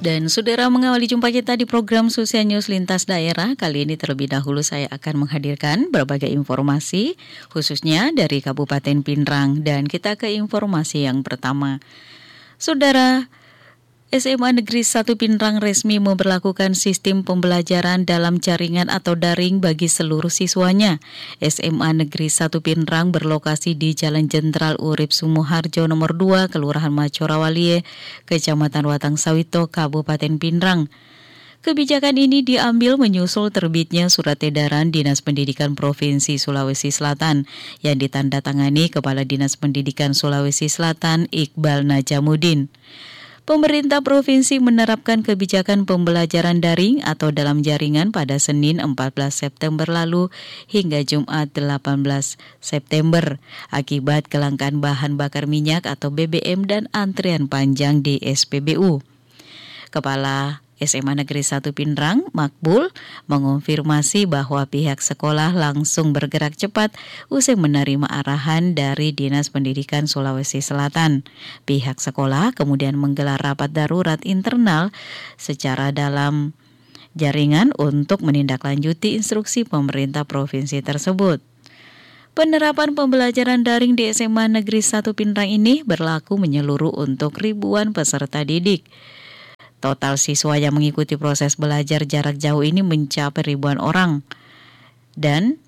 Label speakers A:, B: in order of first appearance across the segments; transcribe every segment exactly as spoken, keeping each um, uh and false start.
A: Dan saudara, mengawali jumpa kita di program Susia News Lintas Daerah. Kali ini terlebih dahulu saya akan menghadirkan berbagai informasi khususnya dari Kabupaten Pinrang. Dan kita ke informasi yang pertama. Saudara, S M A Negeri satu Pinrang resmi memberlakukan sistem pembelajaran dalam jaringan atau daring bagi seluruh siswanya. S M A Negeri satu Pinrang berlokasi di Jalan Jenderal Urip Sumoharjo nomor dua, Kelurahan Macorawalie, Kecamatan Watang Sawito, Kabupaten Pinrang. Kebijakan ini diambil menyusul terbitnya surat edaran Dinas Pendidikan Provinsi Sulawesi Selatan yang ditandatangani Kepala Dinas Pendidikan Sulawesi Selatan Iqbal Najamuddin. Pemerintah provinsi menerapkan kebijakan pembelajaran daring atau dalam jaringan pada Senin empat belas September lalu hingga Jumat delapan belas September akibat kelangkaan bahan bakar minyak atau B B M dan antrian panjang di S P B U. Kepala S M A Negeri satu Pinrang, Makbul, mengonfirmasi bahwa pihak sekolah langsung bergerak cepat usai menerima arahan dari Dinas Pendidikan Sulawesi Selatan. Pihak sekolah kemudian menggelar rapat darurat internal secara dalam jaringan untuk menindaklanjuti instruksi pemerintah provinsi tersebut. Penerapan pembelajaran daring di S M A Negeri satu Pinrang ini berlaku menyeluruh untuk ribuan peserta didik. Total siswa yang mengikuti proses belajar jarak jauh ini mencapai ribuan orang. Dan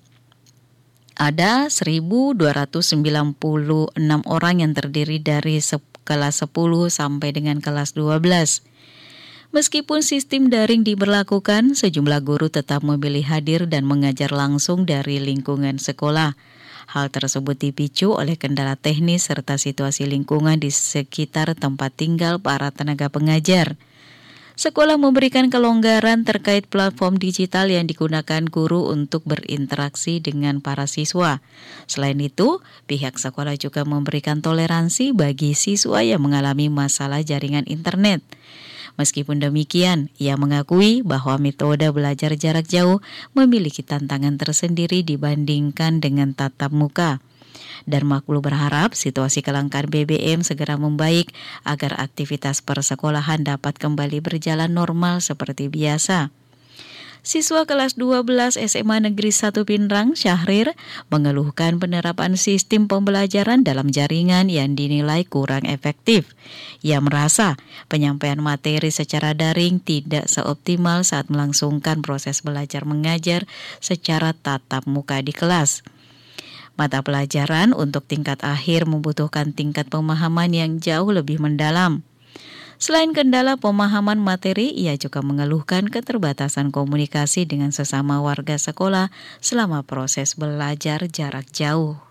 A: ada seribu dua ratus sembilan puluh enam orang yang terdiri dari kelas sepuluh sampai dengan kelas dua belas. Meskipun sistem daring diberlakukan, sejumlah guru tetap memilih hadir dan mengajar langsung dari lingkungan sekolah. Hal tersebut dipicu oleh kendala teknis serta situasi lingkungan di sekitar tempat tinggal para tenaga pengajar. Sekolah memberikan kelonggaran terkait platform digital yang digunakan guru untuk berinteraksi dengan para siswa. Selain itu, pihak sekolah juga memberikan toleransi bagi siswa yang mengalami masalah jaringan internet. Meskipun demikian, ia mengakui bahwa metode belajar jarak jauh memiliki tantangan tersendiri dibandingkan dengan tatap muka. Dan Makbul berharap situasi kelangkaan B B M segera membaik agar aktivitas persekolahan dapat kembali berjalan normal seperti biasa. Siswa kelas dua belas S M A Negeri satu Pinrang, Syahrir, mengeluhkan penerapan sistem pembelajaran dalam jaringan yang dinilai kurang efektif. Ia merasa penyampaian materi secara daring tidak seoptimal saat melangsungkan proses belajar mengajar secara tatap muka di kelas. Mata pelajaran untuk tingkat akhir membutuhkan tingkat pemahaman yang jauh lebih mendalam. Selain kendala pemahaman materi, ia juga mengeluhkan keterbatasan komunikasi dengan sesama warga sekolah selama proses belajar jarak jauh.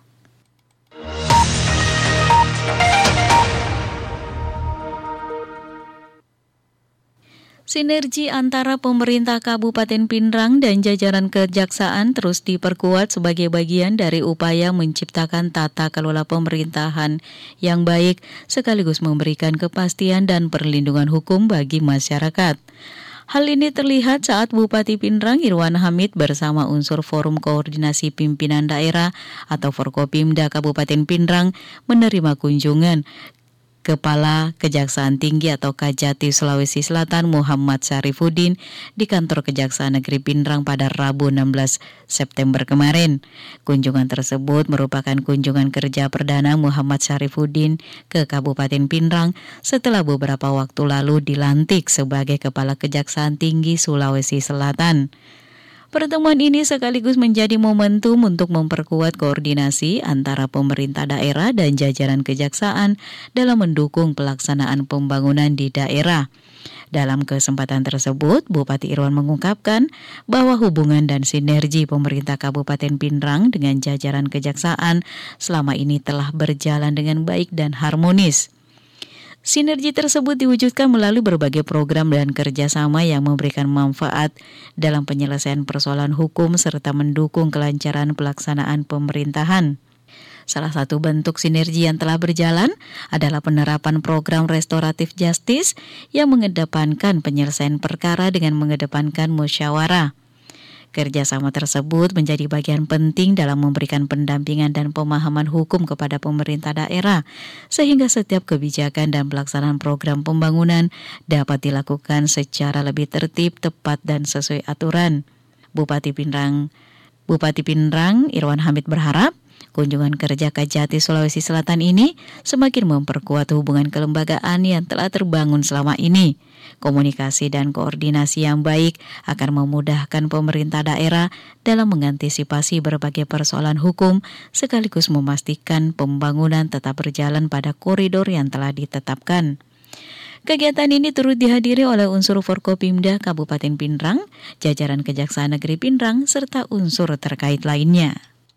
A: Sinergi antara pemerintah Kabupaten Pinrang dan jajaran kejaksaan terus diperkuat sebagai bagian dari upaya menciptakan tata kelola pemerintahan yang baik sekaligus memberikan kepastian dan perlindungan hukum bagi masyarakat. Hal ini terlihat saat Bupati Pinrang Irwan Hamid bersama unsur Forum Koordinasi Pimpinan Daerah atau Forkopimda Kabupaten Pinrang menerima kunjungan Kepala Kejaksaan Tinggi atau Kajati Sulawesi Selatan Muhammad Syarifuddin di kantor Kejaksaan Negeri Pinrang pada Rabu enam belas September kemarin. Kunjungan tersebut merupakan kunjungan kerja perdana Muhammad Syarifuddin ke Kabupaten Pinrang setelah beberapa waktu lalu dilantik sebagai Kepala Kejaksaan Tinggi Sulawesi Selatan. Pertemuan ini sekaligus menjadi momentum untuk memperkuat koordinasi antara pemerintah daerah dan jajaran kejaksaan dalam mendukung pelaksanaan pembangunan di daerah. Dalam kesempatan tersebut, Bupati Irwan mengungkapkan bahwa hubungan dan sinergi pemerintah Kabupaten Pinrang dengan jajaran kejaksaan selama ini telah berjalan dengan baik dan harmonis. Sinergi tersebut diwujudkan melalui berbagai program dan kerjasama yang memberikan manfaat dalam penyelesaian persoalan hukum serta mendukung kelancaran pelaksanaan pemerintahan. Salah satu bentuk sinergi yang telah berjalan adalah penerapan program restoratif justice yang mengedepankan penyelesaian perkara dengan mengedepankan musyawarah. Kerjasama tersebut menjadi bagian penting dalam memberikan pendampingan dan pemahaman hukum kepada pemerintah daerah, sehingga setiap kebijakan dan pelaksanaan program pembangunan dapat dilakukan secara lebih tertib, tepat, dan sesuai aturan. Bupati Pinrang, Bupati Pinrang Irwan Hamid berharap kunjungan kerja Kajati Sulawesi Selatan ini semakin memperkuat hubungan kelembagaan yang telah terbangun selama ini. Komunikasi dan koordinasi yang baik akan memudahkan pemerintah daerah dalam mengantisipasi berbagai persoalan hukum sekaligus memastikan pembangunan tetap berjalan pada koridor yang telah ditetapkan. Kegiatan ini turut dihadiri oleh unsur Forkopimda Kabupaten Pinrang, jajaran Kejaksaan Negeri Pinrang, serta unsur terkait lainnya.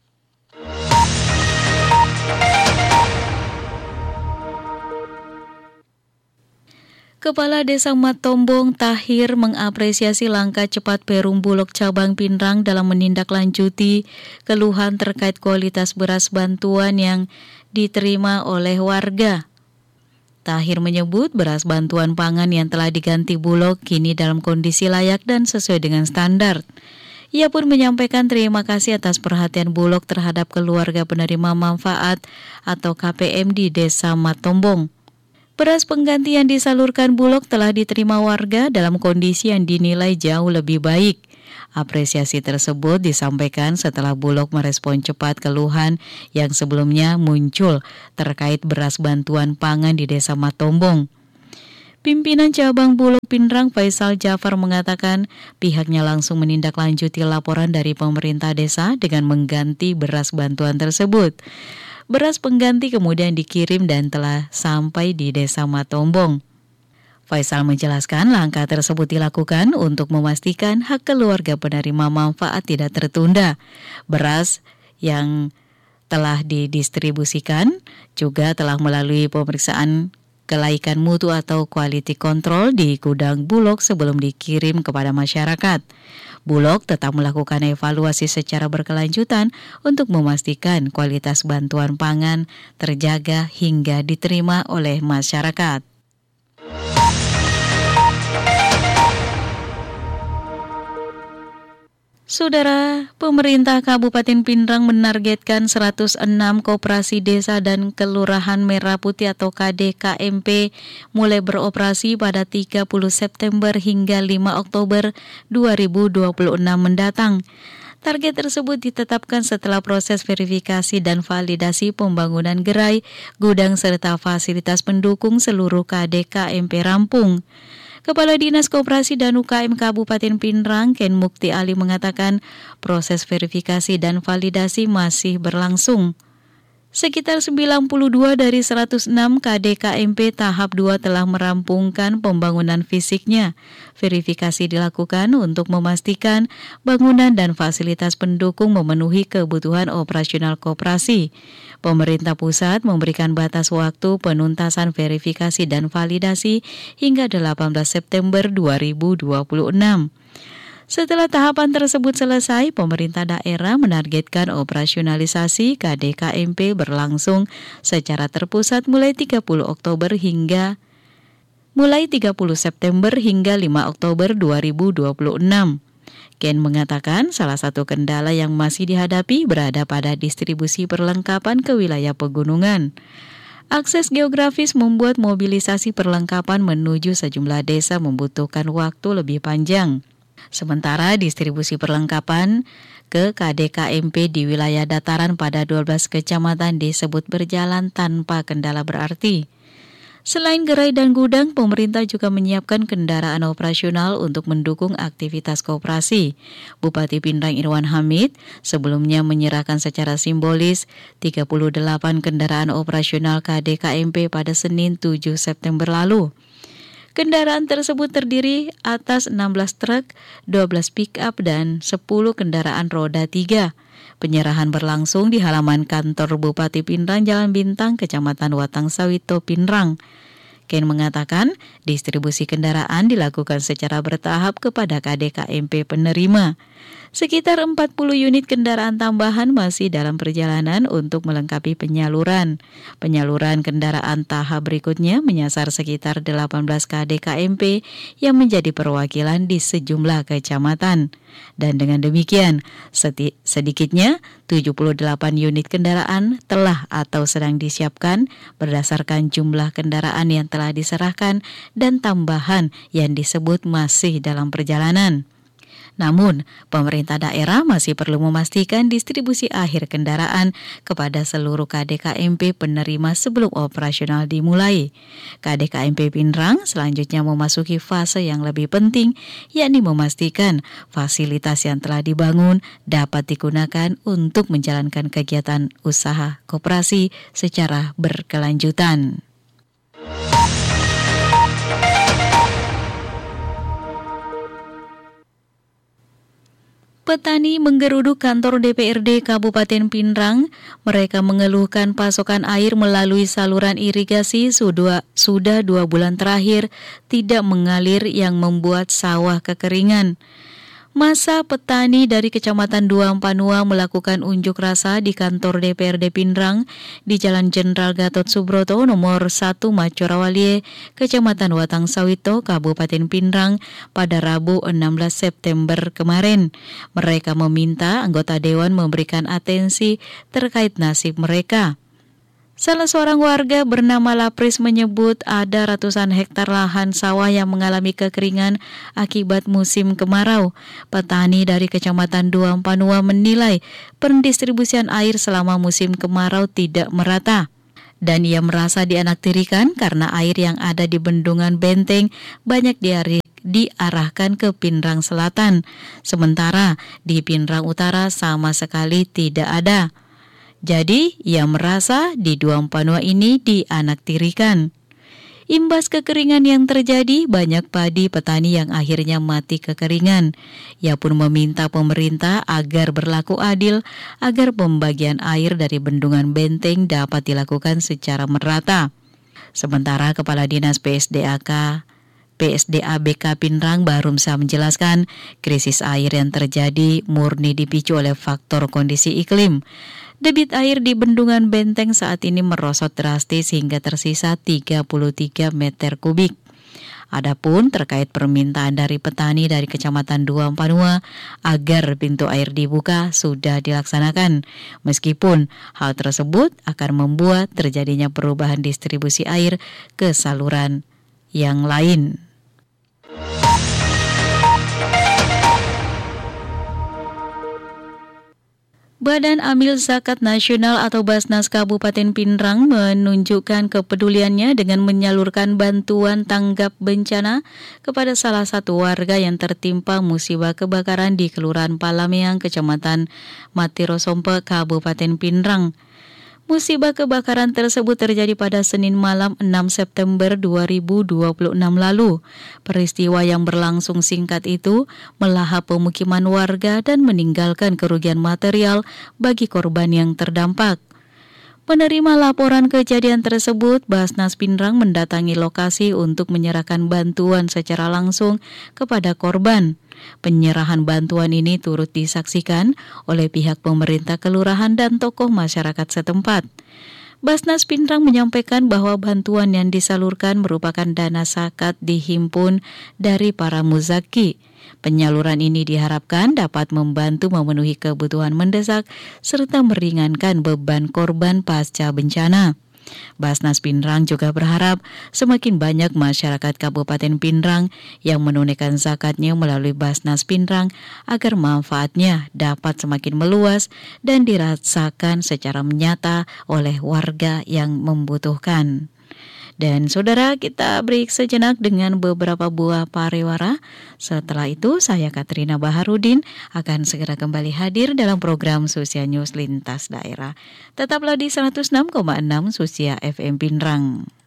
A: Kepala Desa Matombong Tahir mengapresiasi langkah cepat Perum Bulog Cabang Pinrang dalam menindaklanjuti keluhan terkait kualitas beras bantuan yang diterima oleh warga. Tahir menyebut beras bantuan pangan yang telah diganti Bulog kini dalam kondisi layak dan sesuai dengan standar. Ia pun menyampaikan terima kasih atas perhatian Bulog terhadap keluarga penerima manfaat atau K P M di Desa Matombong. Beras pengganti yang disalurkan Bulog telah diterima warga dalam kondisi yang dinilai jauh lebih baik. Apresiasi tersebut disampaikan setelah Bulog merespon cepat keluhan yang sebelumnya muncul terkait beras bantuan pangan di Desa Matombong. Pimpinan Cabang Bulog Pinrang Faisal Jafar mengatakan pihaknya langsung menindaklanjuti laporan dari pemerintah desa dengan mengganti beras bantuan tersebut. Beras pengganti kemudian dikirim dan telah sampai di Desa Matombong. Faisal menjelaskan langkah tersebut dilakukan untuk memastikan hak keluarga penerima manfaat tidak tertunda. Beras yang telah didistribusikan juga telah melalui pemeriksaan kelaikan mutu atau quality control di gudang Bulog sebelum dikirim kepada masyarakat. Bulog tetap melakukan evaluasi secara berkelanjutan untuk memastikan kualitas bantuan pangan terjaga hingga diterima oleh masyarakat. Saudara, pemerintah Kabupaten Pinrang menargetkan seratus enam koperasi desa dan kelurahan Merah Putih atau K D K M P mulai beroperasi pada tiga puluh September hingga lima Oktober dua ribu dua puluh enam mendatang. Target tersebut ditetapkan setelah proses verifikasi dan validasi pembangunan gerai, gudang serta fasilitas pendukung seluruh K D K M P rampung. Kepala Dinas Koperasi dan U K M Kabupaten Pinrang, Ken Mukti Ali mengatakan proses verifikasi dan validasi masih berlangsung. Sekitar sembilan puluh dua dari seratus enam K D K M P tahap dua telah merampungkan pembangunan fisiknya. Verifikasi dilakukan untuk memastikan bangunan dan fasilitas pendukung memenuhi kebutuhan operasional koperasi. Pemerintah pusat memberikan batas waktu penuntasan verifikasi dan validasi hingga delapan belas September dua ribu dua puluh enam. Setelah tahapan tersebut selesai, pemerintah daerah menargetkan operasionalisasi K D K M P berlangsung secara terpusat mulai tiga puluh Oktober hingga mulai tiga puluh September hingga lima Oktober dua ribu dua puluh enam. Ken mengatakan salah satu kendala yang masih dihadapi berada pada distribusi perlengkapan ke wilayah pegunungan. Akses geografis membuat mobilisasi perlengkapan menuju sejumlah desa membutuhkan waktu lebih panjang. Sementara distribusi perlengkapan ke K D K M P di wilayah dataran pada dua belas kecamatan disebut berjalan tanpa kendala berarti. Selain gerai dan gudang, pemerintah juga menyiapkan kendaraan operasional untuk mendukung aktivitas koperasi. Bupati Pinrang Irwan Hamid sebelumnya menyerahkan secara simbolis tiga puluh delapan kendaraan operasional K D K M P pada Senin tujuh September lalu. Kendaraan tersebut terdiri atas enam belas truk, dua belas pick-up, dan sepuluh kendaraan roda tiga. Penyerahan berlangsung di halaman kantor Bupati Pinrang, Jalan Bintang, Kecamatan Watang Sawito, Pinrang. Ken mengatakan distribusi kendaraan dilakukan secara bertahap kepada K D K M P penerima. Sekitar empat puluh unit kendaraan tambahan masih dalam perjalanan untuk melengkapi penyaluran. Penyaluran kendaraan tahap berikutnya menyasar sekitar delapan belas K D K M P yang menjadi perwakilan di sejumlah kecamatan. Dan dengan demikian, seti- sedikitnya tujuh puluh delapan unit kendaraan telah atau sedang disiapkan berdasarkan jumlah kendaraan yang telah diserahkan dan tambahan yang disebut masih dalam perjalanan. Namun, pemerintah daerah masih perlu memastikan distribusi akhir kendaraan kepada seluruh K D K M P penerima sebelum operasional dimulai. K D K M P Pinrang selanjutnya memasuki fase yang lebih penting, yakni memastikan fasilitas yang telah dibangun dapat digunakan untuk menjalankan kegiatan usaha koperasi secara berkelanjutan. Petani menggeruduk kantor D P R D Kabupaten Pinrang. Mereka mengeluhkan pasokan air melalui saluran irigasi sudah, sudah dua bulan terakhir tidak mengalir yang membuat sawah kekeringan. Masa petani dari Kecamatan Duampanua melakukan unjuk rasa di kantor D P R D Pinrang di Jalan Jenderal Gatot Subroto nomor satu Macorawalie, Kecamatan Watang Sawito, Kabupaten Pinrang pada Rabu enam belas September kemarin. Mereka meminta anggota dewan memberikan atensi terkait nasib mereka. Salah seorang warga bernama Lapris menyebut ada ratusan hektar lahan sawah yang mengalami kekeringan akibat musim kemarau. Petani dari Kecamatan Duampanua menilai pendistribusian air selama musim kemarau tidak merata. Dan ia merasa dianaktirikan karena air yang ada di Bendungan Benteng banyak diari diarahkan ke Pinrang Selatan. Sementara di Pinrang Utara sama sekali tidak ada. Jadi, ia merasa di Duampanua ini dianaktirikan. Imbas kekeringan yang terjadi, banyak padi petani yang akhirnya mati kekeringan. Ia pun meminta pemerintah agar berlaku adil, agar pembagian air dari Bendungan Benteng dapat dilakukan secara merata. Sementara Kepala Dinas P S D A K P S D A B K Pinrang Barumsa menjelaskan, krisis air yang terjadi murni dipicu oleh faktor kondisi iklim. Debit air di Bendungan Benteng saat ini merosot drastis hingga tersisa tiga puluh tiga meter kubik. Adapun terkait permintaan dari petani dari Kecamatan Duampanua agar pintu air dibuka sudah dilaksanakan. Meskipun hal tersebut akan membuat terjadinya perubahan distribusi air ke saluran yang lain. Badan Amil Zakat Nasional atau Basnas Kabupaten Pinrang menunjukkan kepeduliannya dengan menyalurkan bantuan tanggap bencana kepada salah satu warga yang tertimpa musibah kebakaran di Kelurahan Palameang, Kecamatan Matirosompe, Kabupaten Pinrang. Musibah kebakaran tersebut terjadi pada Senin malam enam September dua ribu dua puluh enam lalu. Peristiwa yang berlangsung singkat itu melahap pemukiman warga dan meninggalkan kerugian material bagi korban yang terdampak. Menerima laporan kejadian tersebut, Basnas Pinrang mendatangi lokasi untuk menyerahkan bantuan secara langsung kepada korban. Penyerahan bantuan ini turut disaksikan oleh pihak pemerintah kelurahan dan tokoh masyarakat setempat. Basnas Pinrang menyampaikan bahwa bantuan yang disalurkan merupakan dana zakat dihimpun dari para muzaki. Penyaluran ini diharapkan dapat membantu memenuhi kebutuhan mendesak serta meringankan beban korban pasca bencana. Basnas Pinrang juga berharap semakin banyak masyarakat Kabupaten Pinrang yang menunaikan zakatnya melalui Basnas Pinrang agar manfaatnya dapat semakin meluas dan dirasakan secara nyata oleh warga yang membutuhkan. Dan saudara, kita break sejenak dengan beberapa buah pariwara. Setelah itu, saya Katrina Baharudin akan segera kembali hadir dalam program Susia News Lintas Daerah. Tetaplah di seratus enam koma enam Susia F M Pinrang.